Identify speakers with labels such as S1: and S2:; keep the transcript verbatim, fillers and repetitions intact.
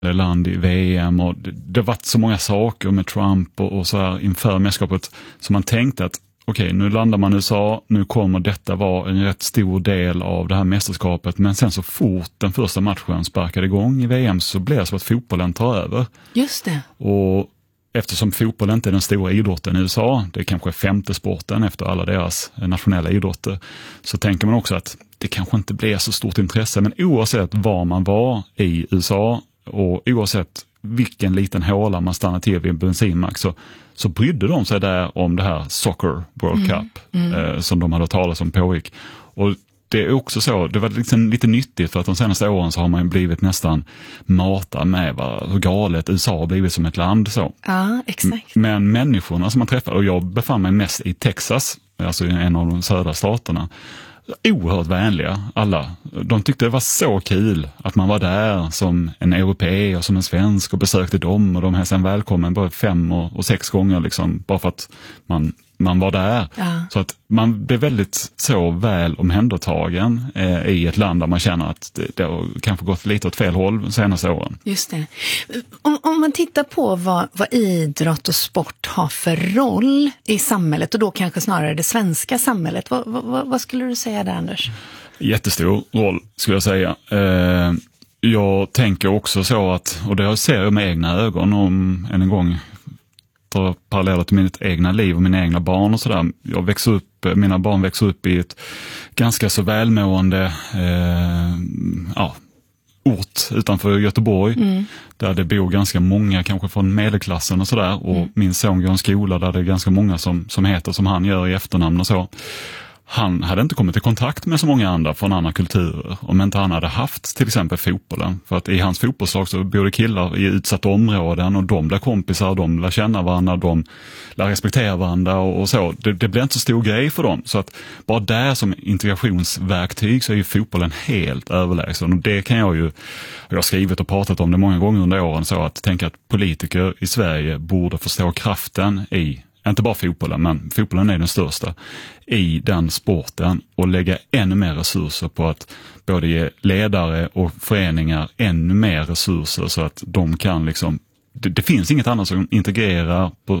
S1: land i V M och det, det har varit så många saker med Trump och, och så här inför mästerskapet som man tänkte att okej, okay, nu landar man i U S A, nu kommer detta vara en rätt stor del av det här mästerskapet, men sen så fort den första matchen sparkade igång i V M så blev det så att fotbollen tar över.
S2: Just det.
S1: Och eftersom fotbollen inte är den stora idrotten i U S A, det är kanske femte sporten efter alla deras nationella idrotter, så tänker man också att det kanske inte blir så stort intresse, men oavsett var man var i U S A och oavsett vilken liten håla man stannar till vid en bensinmack så, så brydde de sig där om det här Soccer World Cup mm, mm. Eh, som de hade talat om pågick. Och det är också så, det var liksom lite nyttigt för att de senaste åren så har man blivit nästan matad med vad, hur galet U S A har blivit som ett land. Så.
S2: Ja, exakt.
S1: Men människorna som man träffade, och jag befann mig mest i Texas, alltså en av de södra staterna, oerhört vänliga alla. De tyckte det var så kul att man var där som en europé och som en svensk och besökte dem och de här sen välkommen både fem och, och sex gånger liksom, bara för att man, man var där.
S2: Ja. Så
S1: att man blev väldigt så väl omhändertagen eh, i ett land där man känner att det, det har kanske gått lite åt fel håll de senaste åren.
S2: Just det. Om, om man tittar på vad, vad idrott och sport har för roll i samhället och då kanske snarare det svenska samhället, vad, vad, vad skulle du säga där, Anders?
S1: Jättestor roll skulle jag säga. Eh, jag tänker också så att, och det ser jag med egna ögon om en gång tar paralleller till mitt egna liv och mina egna barn och sådär. Jag växer upp, mina barn växer upp i ett ganska så välmående eh, ja, ort utanför Göteborg mm. där det bor ganska många kanske från medelklassen och sådär och mm. min son går en skola där det är ganska många som, som heter som han gör i efternamn och så. Han hade inte kommit i kontakt med så många andra från andra kulturer om inte han hade haft till exempel fotbollen. För att i hans fotbollslag så bor det killar i utsatta områden och de blir kompisar, de lär känna varandra, de lär respektera varandra och, och så. Det, det blir inte så stor grej för dem. Så att bara där som integrationsverktyg så är ju fotbollen helt överlägsen. Och det kan jag ju, jag har skrivit och pratat om det många gånger under åren, så att tänka att politiker i Sverige borde förstå kraften i inte bara fotbollen, men fotbollen är den största i den sporten och lägga ännu mer resurser på att både ge ledare och föreningar ännu mer resurser så att de kan liksom, det, det finns inget annat som integrerar på